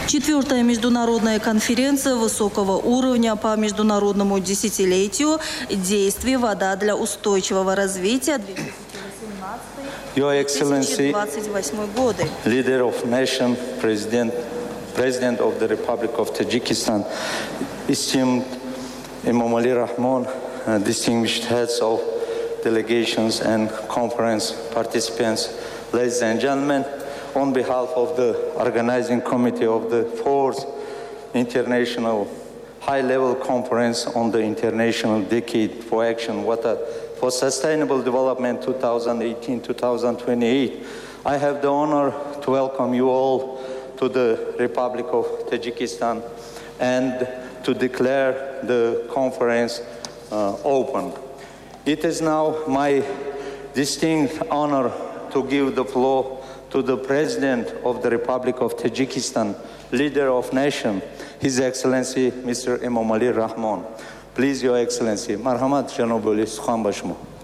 Четвертая международная конференция высокого уровня по международному десятилетию действий «Вода для устойчивого развития» 2018-2028 годы. Leader of nation, President of the Republic of Tajikistan, esteemed Emomali Rahmon, distinguished heads of delegations and conference participants, ladies and gentlemen, on behalf of the organizing committee of the 4th International High-Level Conference on the International Decade for Action Water for Sustainable Development 2018-2028, I have the honor to welcome you all to the Republic of Tajikistan and to declare the conference open. It is now my distinct honor to give the floor to the President of the Republic of Tajikistan, Leader of Nation, His Excellency Mr. Emomali Rahmon. Please, Your Excellency. Marhamat, Janobuli, Sukhan Bashmo.